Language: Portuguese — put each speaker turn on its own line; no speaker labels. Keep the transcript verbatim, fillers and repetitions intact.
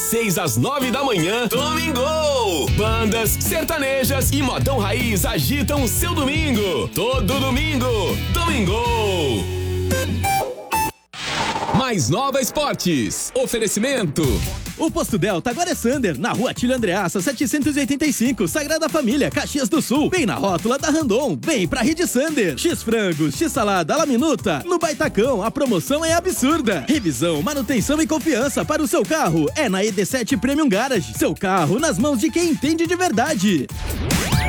seis às nove da manhã, Domingol! Bandas, sertanejas e modão raiz agitam o seu domingo. Todo domingo, Domingol! Mais Nova Esportes. Oferecimento.
O Posto Delta agora é Sander, na rua Tílio Andreassa, setecentos e oitenta e cinco, Sagrada Família, Caxias do Sul. Vem na rótula da Randon, vem pra Rede Sander. X-frangos, X-salada, la minuta. No Baitacão, a promoção é absurda. Revisão, manutenção e confiança para o seu carro é na E D sete Premium Garage. Seu carro nas mãos de quem entende de verdade.